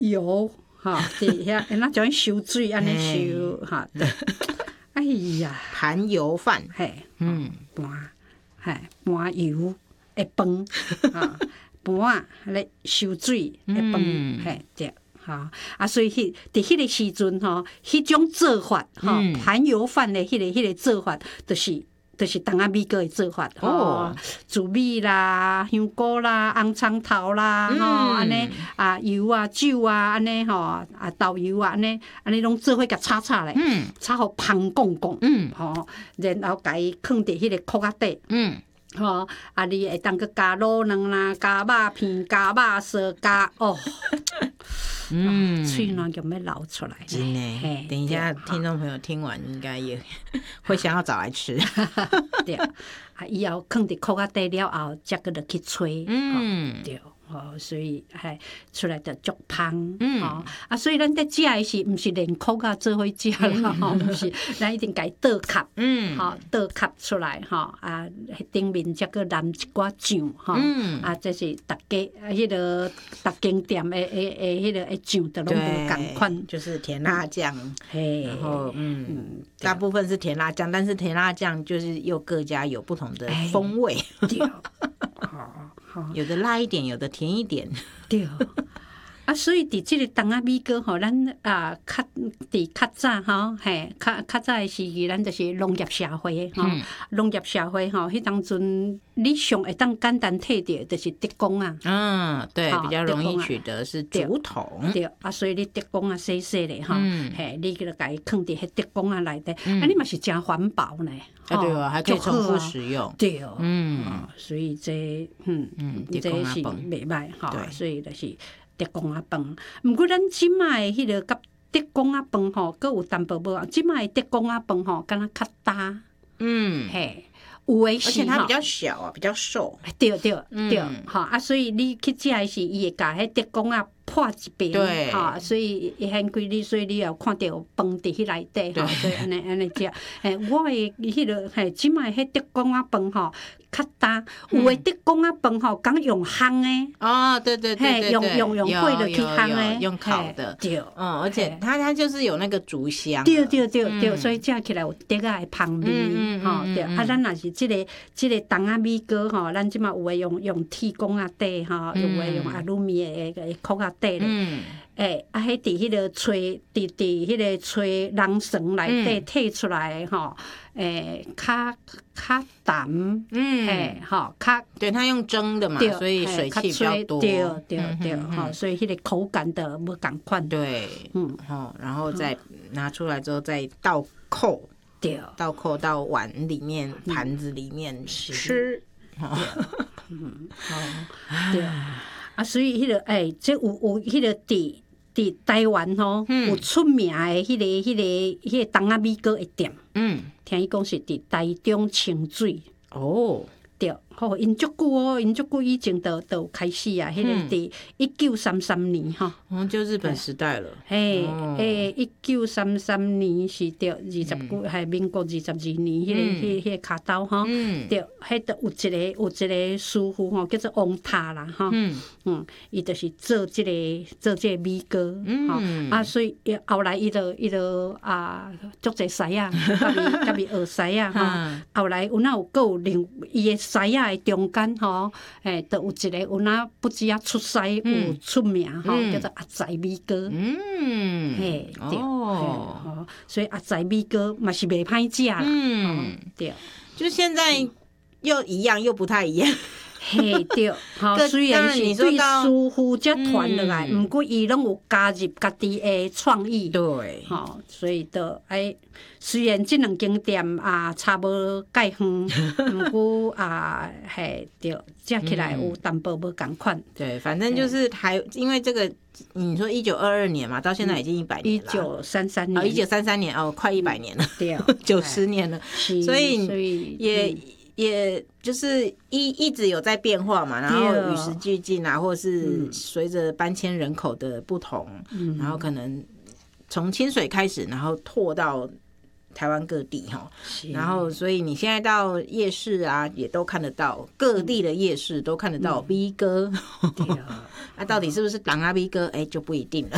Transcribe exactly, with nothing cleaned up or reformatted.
油哈，底下那叫收水安尼收哈，对，哎呀， 盘油饭， 嘿，嗯，盘，嘿，盘油的饭啊，盘咧收水的饭，嘿，对。哈啊，所以迄伫迄个时阵吼，迄种做法吼，盘油饭的迄个迄个做法，就是就是东亚米糕的做法吼，糯米啦、香菇啦、红葱头啦，吼安尼啊油啊、酒啊安尼吼啊豆油啊安尼安尼拢做伙甲炒炒咧，炒互香滚滚，吼，然后甲伊放伫迄个锅仔底。吼，啊，你会当佮加卤卵啦，加肉片，加肉臊，加哦，嗯，嘴软就要流出来。 真的，等一下听众朋友听完应该也会想要找来吃。 对，啊，以后放伫锅仔底了后，才佮落去吹。嗯，对。哦，所以还出来的足香，嗯，哦，啊，所以咱在食的是，毋是连壳啊做伙食啦，吼，毋是，咱一定家倒壳，嗯，吼，倒壳出来，吼，啊，顶面才个淋一寡酱，吼，啊，这是大家啊，迄个逐间店的的的迄个的酱都拢无共款， 就是甜辣酱，嘿，然后嗯，大部分是甜辣酱，但是甜辣酱就是又各家有不同的风味，对，有的辣一点，有的甜一点。 对，啊，所以伫即个东亚米糕吼，咱啊，较伫较早吼，嘿，较较早的时期，咱就是农业社会吼，农业社会吼，迄当阵你上会当简单摕到就是竹竿啊。 嗯，对，比较容易取得是竹筒。 对，啊，所以你竹竿啊细细的吼，嘿，你就甲伊放伫迄竹竿啊内底，啊，你嘛是真环保呢。 啊，对啊，还可以重复使用。 对哦，嗯，所以这，嗯嗯，这是袂歹吼，所以就是竹竿仔饭。毋过咱即卖迄个甲竹竿仔饭吼，佫有淡薄无啊。即卖竹竿仔饭吼，敢若较大，嗯，嘿。有诶是， 而且它比较小啊，比较瘦。 对对对，吼啊，所以你去食诶时，伊会甲迄竹竿仔破一边，吼，所以伊很贵你，所以你也看到饭伫迄内底，吼，所以安尼安尼食。诶，我诶迄个嘿，即卖迄竹竿仔饭吼较大，有诶竹竿仔饭吼敢用烘诶。 哦，对对对对， 用用用火落去烘诶， 用烤的。 对， 嗯，而且它它就是有那个竹香。 对对对对，所以食起来有竹仔诶香味，吼，对。啊，咱若是即个即个东亚米糕吼，咱即卖有诶用用铁公仔底吼，有诶用阿鲁米诶诶壳仔底咧。嗯。诶，啊，迄伫迄个吹，伫伫迄个吹人绳内底摕出来吼，诶，较较淡，嗯，诶，吼，较对，它用蒸的嘛，所以水汽比较多， 对对对，吼，所以迄个口感的无共款， 对，嗯，吼，然后再拿出来之后再倒扣，对，倒扣到碗里面、盘子里面吃， 嗯，好，对。啊，所以迄个诶，即有有迄个伫伫台湾吼，有出名诶迄个迄个迄个东亚米糕的店，嗯，听伊讲是伫台中清水哦，对，吼，因足久哦，因足久以前都都开始啊，迄个伫一九三三年吼， 哦，就日本时代了， 嘿，诶，一九三三年是着二十几，系民国二十二年，迄个迄迄个卡刀吼，着，迄着有一个有一个师傅吼，叫做王塔啦，吼，嗯，伊就是做即个做即个米糕，吼，啊，所以后来伊就伊就啊，足侪师啊，甲伊甲伊学师啊，吼，后来有哪有够有另伊诶师啊诶中间吼，诶，就有一个有哪不止啊出师有出名吼，叫做阿财米糕，嗯，嘿，对，哦，所以阿财米糕嘛是袂歹食啦，嗯，对， 就现在又一样又不太一样。 嘿，对，吼，虽然是对师傅才传落来，毋过伊拢有加入家己的创意， 对， 吼，所以就哎，虽然即两间店啊差无介远，毋过啊，嘿，对，食起来有淡薄无共款。 对，反正就是台，因为这个你说一九二二年嘛，到现在已经一百年了， 一九三三年， 哦，一九三三年哦，快一百年了， 对， 九十年了，所以所以也。也就是一一直有在变化嘛，然后与时俱进啊，或是随着搬迁人口的不同，嗯、然后可能从清水开始，然后拓到台湾各地哈，然后所以你现在到夜市啊，也都看得到各地的夜市都看得到米糕，对啊，那到底是不是东亚米糕？哎，就不一定了。